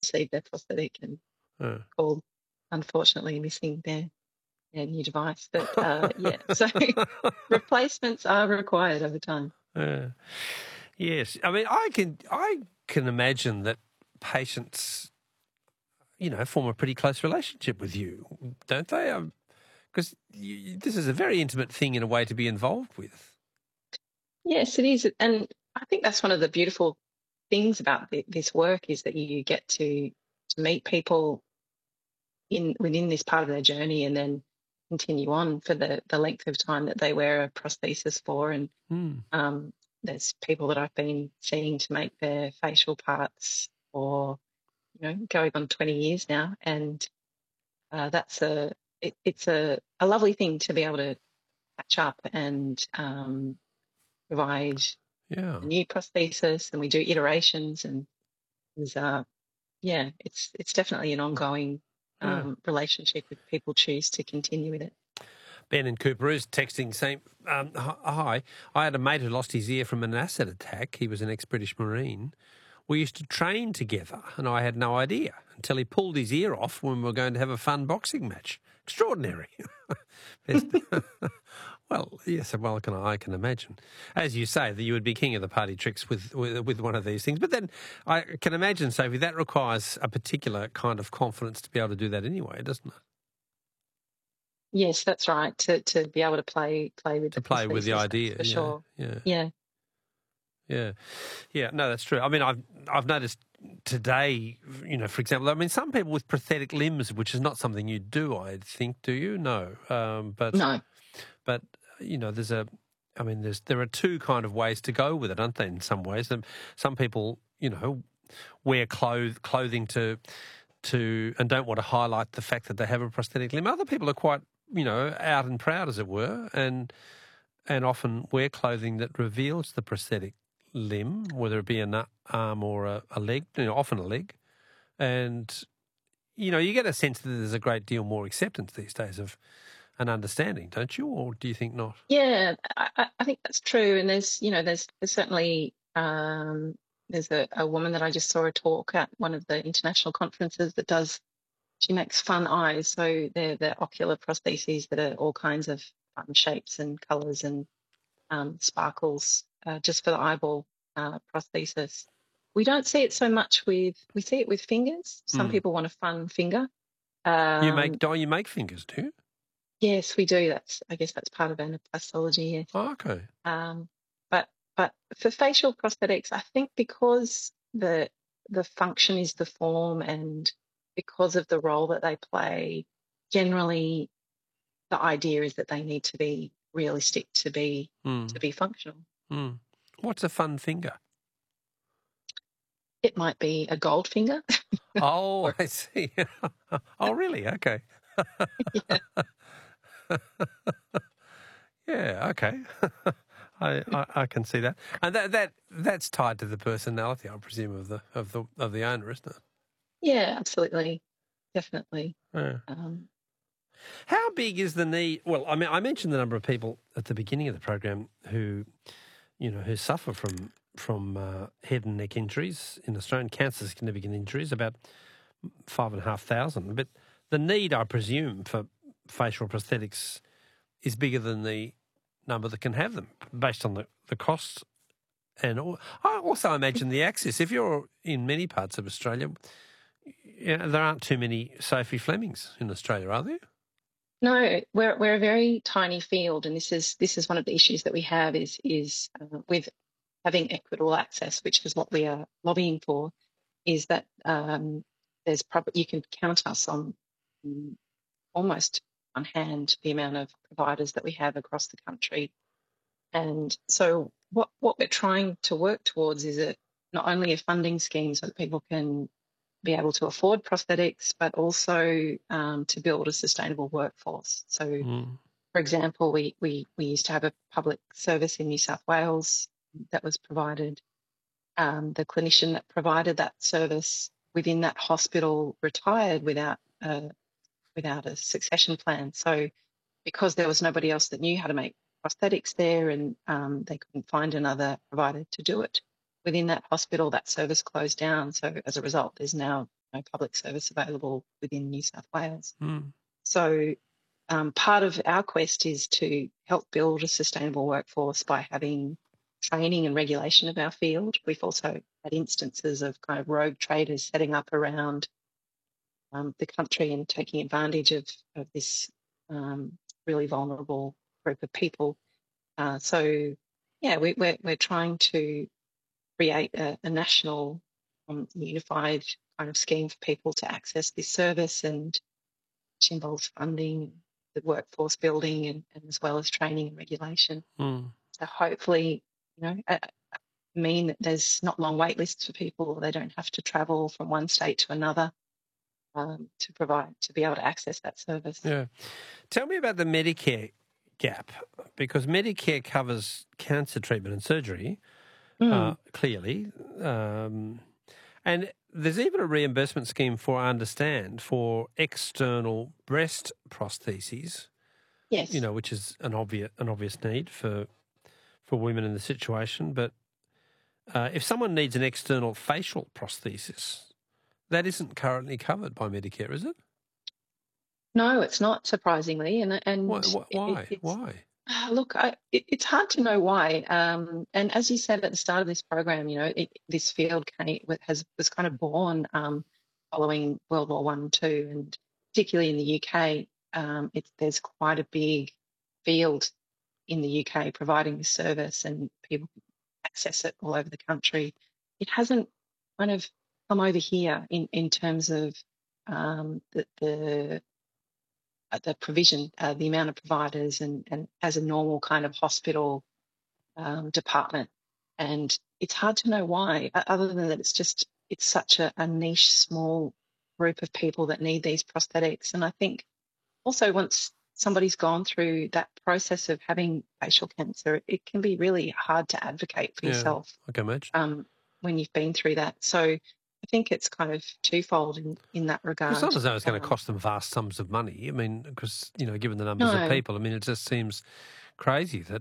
received their prosthetic and called, unfortunately, missing their new device. But, so replacements are required over time. Yes. I mean, I can imagine that patients, form a pretty close relationship with you, don't they? Because this is a very intimate thing in a way to be involved with. Yes, it is. And I think that's one of the beautiful things about this work is that you get to meet people within this part of their journey and then continue on for the length of time that they wear a prosthesis for. And there's people that I've been seeing to make their facial parts for, going on 20 years now. And it's a lovely thing to be able to catch up and provide a new prosthesis, and we do iterations, and there's it's definitely an ongoing relationship if people choose to continue with it. Ben in Cooper is texting saying, hi, I had a mate who lost his ear from an acid attack. He was an ex-British Marine. We used to train together and I had no idea until he pulled his ear off when we were going to have a fun boxing match. Extraordinary. Well, yes, I can imagine. As you say, that you would be king of the party tricks with one of these things. But then I can imagine, Sophie, that requires a particular kind of confidence to be able to do that anyway, doesn't it? Yes, that's right. To be able to play with the idea, for sure. Yeah. No, that's true. I mean, I've noticed today, for example, I mean, some people with prosthetic limbs, which is not something you do, I think, do you? No, but no. But there are two kind of ways to go with it, aren't there? In some ways, some people, wear clothing to and don't want to highlight the fact that they have a prosthetic limb. Other people are quite, out and proud, as it were, and often wear clothing that reveals the prosthetic limb, whether it be an arm or a leg, often a leg. And, you get a sense that there's a great deal more acceptance these days of an understanding, don't you? Or do you think not? Yeah, I think that's true. And there's certainly, there's a woman that I just saw a talk at one of the international conferences she makes fun eyes. So they're ocular prostheses that are all kinds of fun shapes and colours and sparkles just for the eyeball prosthesis. We don't see it so much we see it with fingers. Some people want a fun finger. You make fingers, do you? Yes, we do. I guess that's part of anaplastology. Yes. Oh, okay. But for facial prosthetics, I think because the function is the form, and because of the role that they play, generally the idea is that they need to be realistic to be functional. What's a fun finger? It might be a gold finger. Oh, I see. Oh, really? Okay. Yeah, okay. I can see that, and that's tied to the personality, I presume, of the owner, isn't it? Yeah, absolutely, definitely. Yeah. How big is the need? Well, I mean, I mentioned the number of people at the beginning of the program who suffer from head and neck injuries in Australia, cancer significant injuries, about 5,500. But the need, I presume, for facial prosthetics is bigger than the number that can have them, based on the costs. And I also imagine the access. If you're in many parts of Australia, there aren't too many Sophie Flemings in Australia, are there? No, we're a very tiny field, and this is one of the issues that we have is with having equitable access, which is what we are lobbying for. Is that you can count us on almost on hand the amount of providers that we have across the country. And so what we're trying to work towards is not only a funding scheme so that people can be able to afford prosthetics, but also to build a sustainable workforce. So, for example, we used to have a public service in New South Wales that was provided. The clinician that provided that service within that hospital retired without a succession plan. So because there was nobody else that knew how to make prosthetics there, and they couldn't find another provider to do it, within that hospital, that service closed down. So as a result, there's now no public service available within New South Wales. So part of our quest is to help build a sustainable workforce by having training and regulation of our field. We've also had instances of kind of rogue traders setting up around the country and taking advantage of this really vulnerable group of people. So, yeah, we're trying to create a national unified kind of scheme for people to access this service, and which involves funding, the workforce building, and as well as training and regulation. So hopefully, mean that there's not long wait lists for people, or they don't have to travel from one state to another to be able to access that service. Yeah. Tell me about the Medicare gap, because Medicare covers cancer treatment and surgery, clearly. And there's even a reimbursement scheme for external breast prostheses. Yes. Which is an obvious need for women in the situation. But if someone needs an external facial prosthesis, that isn't currently covered by Medicare, is it? No, it's not, surprisingly. And why? Look, it's hard to know why. And as you said at the start of this program, this field was kind of born following World War I and II, and particularly in the UK, there's quite a big field in the UK providing this service, and people access it all over the country. It hasn't kind of come over here in terms of the provision, the amount of providers, and as a normal kind of hospital department. And it's hard to know why, other than that it's such a niche, small group of people that need these prosthetics. And I think also once somebody's gone through that process of having facial cancer, it can be really hard to advocate for yourself. I can imagine. When you've been through that. So I think it's kind of twofold in that regard. It's not as though it's going to cost them vast sums of money. I mean, because given the numbers of people, I mean, it just seems crazy that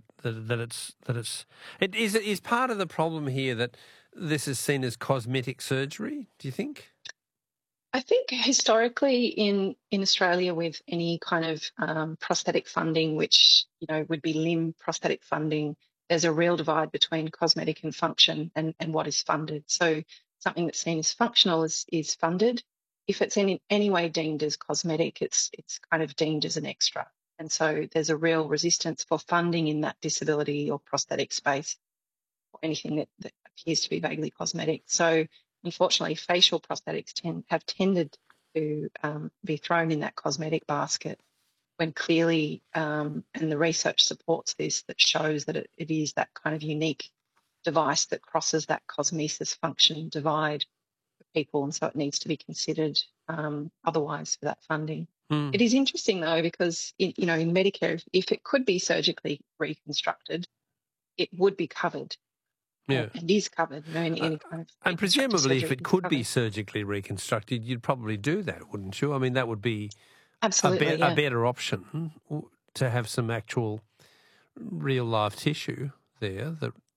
it is part of the problem here that this is seen as cosmetic surgery. Do you think? I think historically in Australia, with any kind of prosthetic funding, which would be limb prosthetic funding, there's a real divide between cosmetic and function and what is funded. So something that's seen as functional is funded. If it's in any way deemed as cosmetic, it's kind of deemed as an extra. And so there's a real resistance for funding in that disability or prosthetic space, or anything that appears to be vaguely cosmetic. So unfortunately, facial prosthetics have tended to be thrown in that cosmetic basket, when clearly, and the research supports this, that shows that it is that kind of unique device that crosses that cosmesis function divide for people, and so it needs to be considered otherwise for that funding. It is interesting, though, because in Medicare, if it could be surgically reconstructed, it would be covered. Yeah, and is covered in any kind of. And presumably, if it could be surgically reconstructed, you'd probably do that, wouldn't you? I mean, that would be absolutely a better option, to have some actual real live tissue there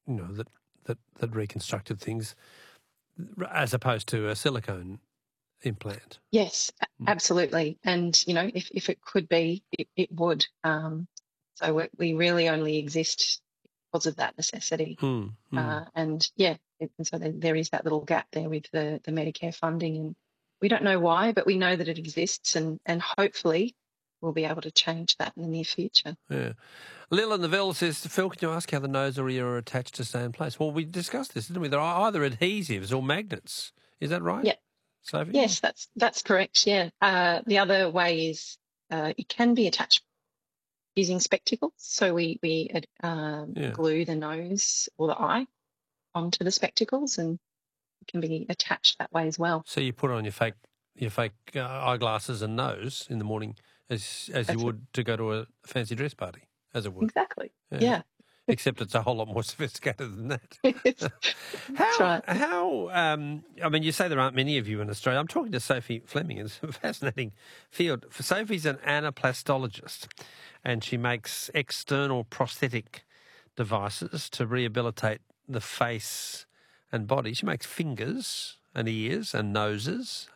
that reconstructed things, as opposed to a silicone implant. Yes, absolutely. And if it could be, it would. So we really only exist because of that necessity. And so there is that little gap there with the Medicare funding, and we don't know why, but we know that it exists, and hopefully we'll be able to change that in the near future. Yeah. Lil in the Ville says, Phil, can you ask how the nose or ear are attached to stay in place? Well, we discussed this, didn't we? There are either adhesives or magnets. Is that right? Yeah. Sophie? Yes, that's correct. Yeah. The other way is it can be attached using spectacles. So we glue the nose or the eye onto the spectacles, and it can be attached that way as well. So you put on your fake eyeglasses and nose in the morning as you would to go to a fancy dress party, as it would. Exactly. Yeah. Except it's a whole lot more sophisticated than that. That's right. I mean, you say there aren't many of you in Australia. I'm talking to Sophie Fleming. It's a fascinating field. Sophie's an anaplastologist, and she makes external prosthetic devices to rehabilitate the face and body. She makes fingers and ears and noses